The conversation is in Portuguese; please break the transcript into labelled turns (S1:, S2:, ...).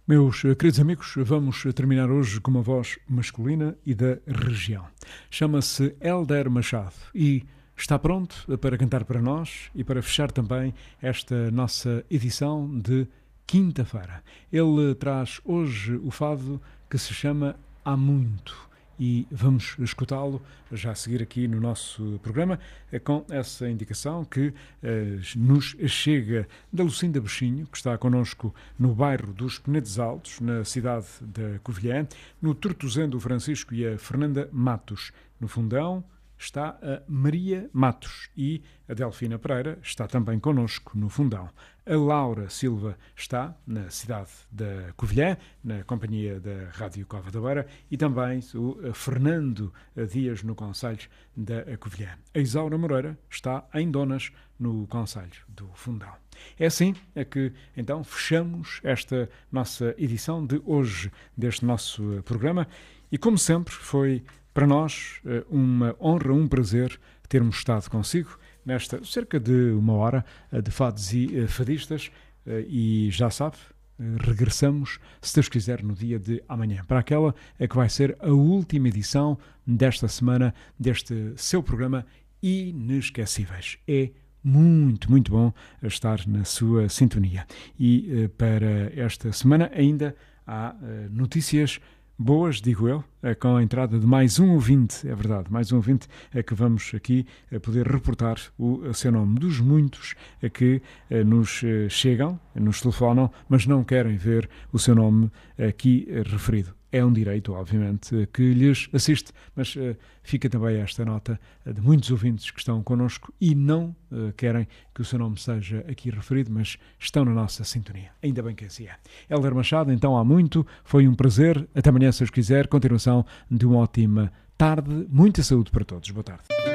S1: Meus queridos amigos, vamos terminar hoje com uma voz masculina e da região. Chama-se Hélder Machado e está pronto para cantar para nós e para fechar também esta nossa edição de quinta-feira. Ele traz hoje o fado que se chama Há Muito. E vamos escutá-lo já a seguir aqui no nosso programa com essa indicação que nos chega da Lucinda Bichinho, que está connosco no bairro dos Penedos Altos, na cidade da Covilhã, no Tortozão do Francisco e a Fernanda Matos. No Fundão está a Maria Matos e a Delfina Pereira está também connosco no Fundão. A Laura Silva está na cidade da Covilhã, na companhia da Rádio Cova da Beira, e também o Fernando Dias no Conselho da Covilhã. A Isaura Moreira está em Donas, no Conselho do Fundão. É assim que então fechamos esta nossa edição de hoje deste nosso programa e, como sempre, foi para nós uma honra, um prazer termos estado consigo nesta cerca de uma hora de fados e fadistas e já sabe, regressamos, se Deus quiser, no dia de amanhã, para aquela que vai ser a última edição desta semana, deste seu programa Inesquecíveis. É muito, muito bom estar na sua sintonia. E para esta semana ainda há notícias boas, digo eu, com a entrada de mais um ouvinte, é verdade, mais um ouvinte que vamos aqui poder reportar o seu nome, dos muitos que nos chegam, nos telefonam, mas não querem ver o seu nome aqui referido. É um direito, obviamente, que lhes assiste, mas fica também esta nota de muitos ouvintes que estão connosco e não querem que o seu nome seja aqui referido, mas estão na nossa sintonia. Ainda bem que assim é. Hélder Machado, então, há muito. Foi um prazer. Até amanhã, se os quiser. Continuação de uma ótima tarde. Muita saúde para todos. Boa tarde.